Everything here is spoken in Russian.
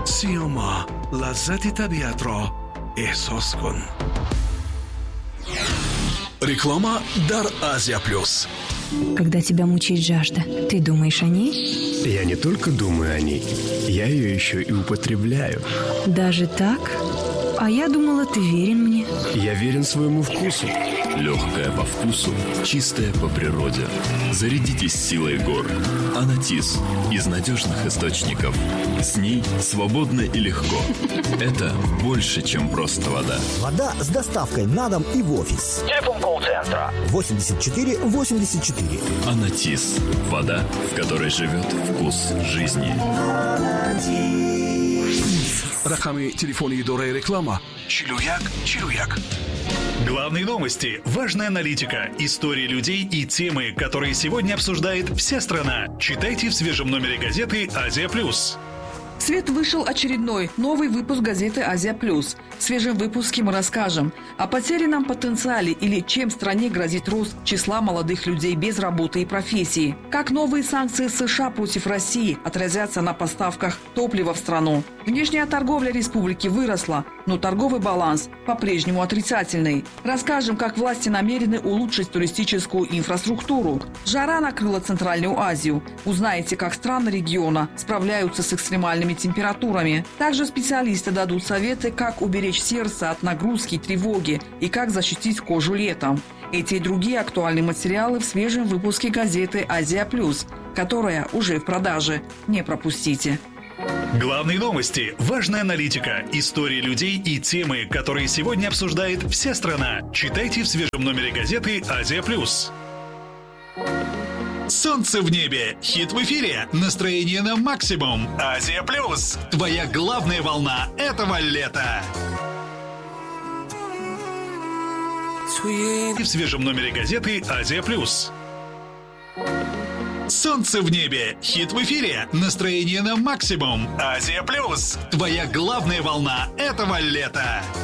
سیاما لذت طبیعت را احساس کن. Реклама Дар Азия Плюс. Когда тебя мучает жажда, ты думаешь о ней? Я не только думаю о ней, я ее еще и употребляю. Даже так? А я думала, ты верен мне. Я верен своему вкусу. Легкая по вкусу, чистая по природе. Зарядитесь силой гор. Анатис из надежных источников. С ней свободно и легко. Это больше, чем просто вода. Вода с доставкой на дом и в офис. Телефон колл-центра 84 84. Анатис. Вода, в которой живет вкус жизни. рақами телефони идораи реклама 4141. Главные новости, важная аналитика, истории людей и темы, которые сегодня обсуждает вся страна. Читайте в свежем номере газеты «Азия Плюс». В свет вышел очередной новый выпуск газеты «Азия Плюс». В свежем выпуске мы расскажем о потерянном потенциале или чем стране грозит рост числа молодых людей без работы и профессии, как новые санкции США против России отразятся на поставках топлива в страну. Внешняя торговля республики выросла, но торговый баланс по-прежнему отрицательный. Расскажем, как власти намерены улучшить туристическую инфраструктуру. Жара накрыла Центральную Азию. Узнаете, как страны региона справляются с экстремальными температурами. Также специалисты дадут советы, как уберечь сердце от нагрузки и тревоги и как защитить кожу летом. Эти и другие актуальные материалы в свежем выпуске газеты «Азия Плюс», которая уже в продаже. Не пропустите. Главные новости, важная аналитика, истории людей и темы, которые сегодня обсуждает вся страна. Читайте в свежем номере газеты «Азия Плюс». Солнце в небе. Хит в эфире. Настроение на максимум. Азия Плюс. Твоя главная волна этого лета. И в свежем номере газеты «Азия Плюс». Солнце в небе. Хит в эфире. Настроение на максимум. Азия Плюс. Твоя главная волна этого лета.